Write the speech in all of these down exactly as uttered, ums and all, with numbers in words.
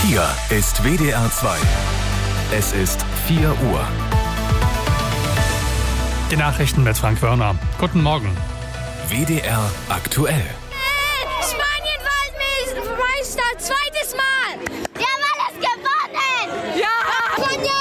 Hier ist W D R zwei. Es ist vier Uhr. Die Nachrichten mit Frank Wörner. Guten Morgen. W D R aktuell. Spanien Weltmeister, zweites Mal. Wir haben alles gewonnen. Ja, Sonja!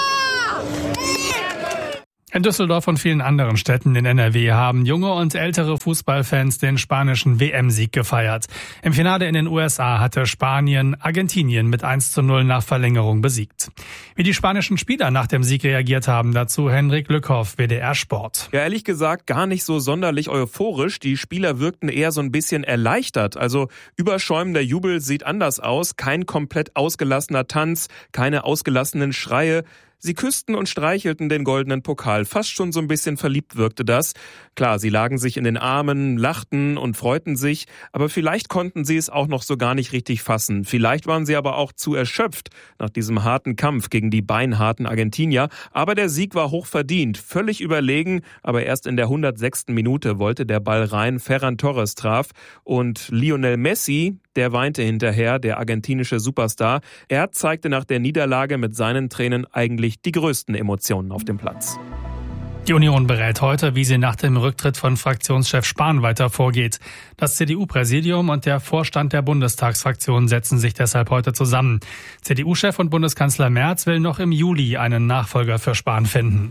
In Düsseldorf und vielen anderen Städten in N R W haben junge und ältere Fußballfans den spanischen W M-Sieg gefeiert. Im Finale in den U S A hatte Spanien Argentinien mit eins zu null nach Verlängerung besiegt. Wie die spanischen Spieler nach dem Sieg reagiert haben, dazu Henrik Lückhoff, W D R Sport. Ja, ehrlich gesagt gar nicht so sonderlich euphorisch. Die Spieler wirkten eher so ein bisschen erleichtert. Also überschäumender Jubel sieht anders aus. Kein komplett ausgelassener Tanz, keine ausgelassenen Schreie. Sie küssten und streichelten den goldenen Pokal. Fast schon so ein bisschen verliebt wirkte das. Klar, sie lagen sich in den Armen, lachten und freuten sich, aber vielleicht konnten sie es auch noch so gar nicht richtig fassen. Vielleicht waren sie aber auch zu erschöpft nach diesem harten Kampf gegen die beinharten Argentinier. Aber der Sieg war hochverdient, völlig überlegen, aber erst in der hundertsechsten Minute wollte der Ball rein, Ferran Torres traf und Lionel Messi, der weinte hinterher, der argentinische Superstar. Er zeigte nach der Niederlage mit seinen Tränen eigentlich die größten Emotionen auf dem Platz. Die Union berät heute, wie sie nach dem Rücktritt von Fraktionschef Spahn weiter vorgeht. Das C D U-Präsidium und der Vorstand der Bundestagsfraktion setzen sich deshalb heute zusammen. C D U-Chef und Bundeskanzler Merz will noch im Juli einen Nachfolger für Spahn finden.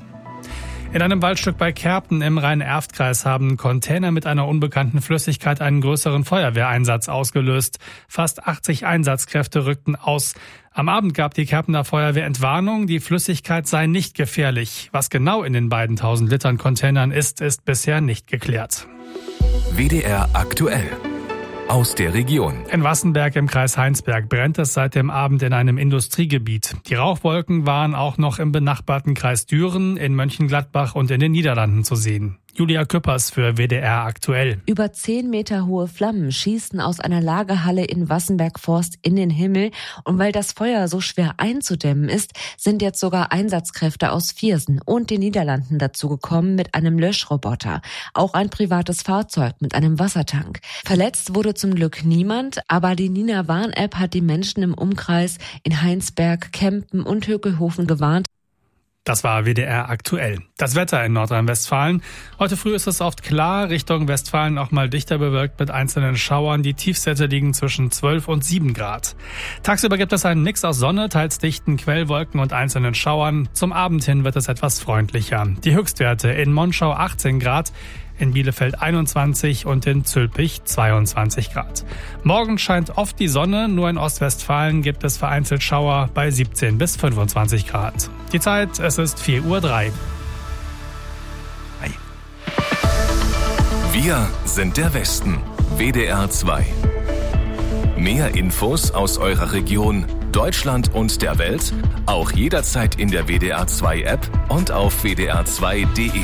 In einem Waldstück bei Kerpen im Rhein-Erft-Kreis haben Container mit einer unbekannten Flüssigkeit einen größeren Feuerwehreinsatz ausgelöst. Fast achtzig Einsatzkräfte rückten aus. Am Abend gab die Kerpener Feuerwehr Entwarnung, die Flüssigkeit sei nicht gefährlich. Was genau in den beiden tausend Litern Containern ist, ist bisher nicht geklärt. W D R aktuell. Aus der Region. In Wassenberg im Kreis Heinsberg brennt es seit dem Abend in einem Industriegebiet. Die Rauchwolken waren auch noch im benachbarten Kreis Düren, in Mönchengladbach und in den Niederlanden zu sehen. Julia Küppers für W D R aktuell. Über zehn Meter hohe Flammen schießen aus einer Lagerhalle in Wassenberg-Forst in den Himmel. Und weil das Feuer so schwer einzudämmen ist, sind jetzt sogar Einsatzkräfte aus Viersen und den Niederlanden dazu gekommen mit einem Löschroboter. Auch ein privates Fahrzeug mit einem Wassertank. Verletzt wurde zum Glück niemand, aber die Nina Warn-App hat die Menschen im Umkreis in Heinsberg, Kempen und Höckelhofen gewarnt. Das war W D R aktuell. Das Wetter in Nordrhein-Westfalen. Heute früh ist es oft klar, Richtung Westfalen auch mal dichter bewölkt mit einzelnen Schauern. Die Tiefstwerte liegen zwischen zwölf und sieben Grad. Tagsüber gibt es einen Mix aus Sonne, teils dichten Quellwolken und einzelnen Schauern. Zum Abend hin wird es etwas freundlicher. Die Höchstwerte in Monschau achtzehn Grad, in Bielefeld einundzwanzig und in Zülpich zweiundzwanzig Grad. Morgen scheint oft die Sonne, nur in Ostwestfalen gibt es vereinzelt Schauer bei siebzehn bis fünfundzwanzig Grad. Die Zeit, es ist vier Uhr drei. Hi. Wir sind der Westen. W D R zwei. Mehr Infos aus eurer Region, Deutschland und der Welt, auch jederzeit in der W D R zwei App und auf w d r zwei punkt d e.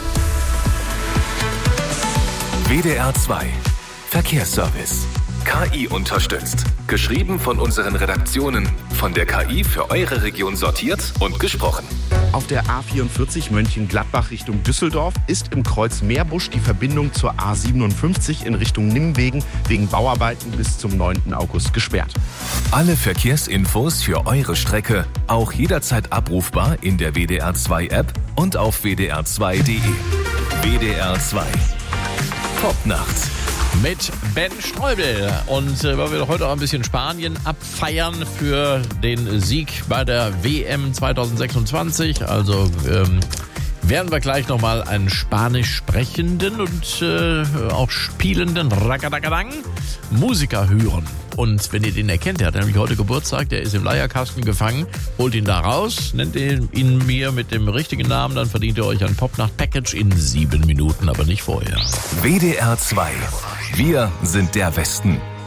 W D R zwei Verkehrsservice. K I unterstützt. Geschrieben von unseren Redaktionen. Von der K I für eure Region sortiert und gesprochen. Auf der A vierundvierzig Mönchengladbach Richtung Düsseldorf ist im Kreuz Meerbusch die Verbindung zur A siebenundfünfzig in Richtung Nimwegen wegen Bauarbeiten bis zum neunten August gesperrt. Alle Verkehrsinfos für eure Strecke auch jederzeit abrufbar in der W D R zwei App und auf w d r zwei punkt d e. W D R zwei. Popnacht. Mit Ben Streubel. Und äh, weil wir heute auch ein bisschen Spanien abfeiern für den Sieg bei der W M zweitausendsechsundzwanzig. Also ähm, werden wir gleich nochmal einen spanisch sprechenden und äh, auch spielenden Rakadakadang Musiker hören. Und wenn ihr den erkennt, der hat nämlich heute Geburtstag, der ist im Leierkasten gefangen, holt ihn da raus, nennt ihn, ihn mir mit dem richtigen Namen, dann verdient ihr euch ein Popnacht-Package in sieben Minuten, aber nicht vorher. W D R zwei. Wir sind der Westen.